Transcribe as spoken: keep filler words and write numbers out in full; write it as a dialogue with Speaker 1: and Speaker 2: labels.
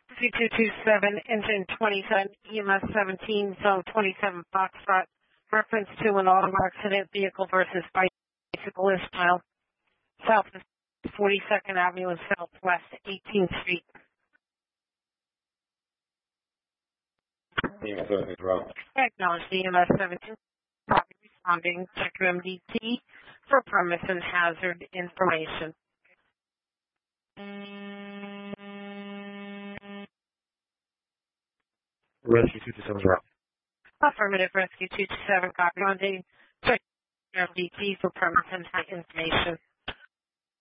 Speaker 1: C two two seven, engine twenty-seven, E M S seventeen, zone twenty-seven, Foxtrot. Reference to an auto accident, vehicle versus bicyclist, mile south of forty-second Avenue and southwest eighteenth Street.
Speaker 2: E M S seventeen, Rob.
Speaker 1: Acknowledge the E M S seventeen. Copy responding. Check your M D T for premise and hazard information.
Speaker 2: Rescue two two seven, Rob.
Speaker 1: Affirmative, Rescue two two seven. Copy on the check your M D T for premise and hazard information.